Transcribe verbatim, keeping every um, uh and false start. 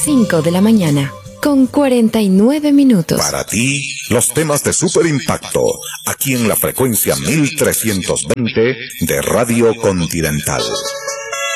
cinco de la mañana, con cuarenta y nueve minutos. Para ti, los temas de super impacto, aquí en la frecuencia mil trescientos veinte de Radio Continental.